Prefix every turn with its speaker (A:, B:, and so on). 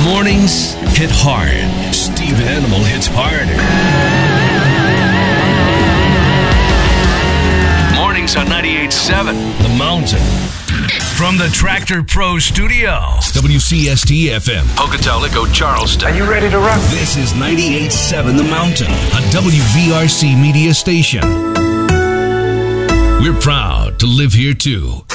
A: Mornings hit hard. Steve Animal hits harder. Mornings on 98.7 The Mountain. From the Tractor Pro Studios, WCST-FM, Pocatello, Charleston.
B: Are you ready to rock?
A: This is 98.7 The Mountain, a WVRC media station. We're proud to live here too.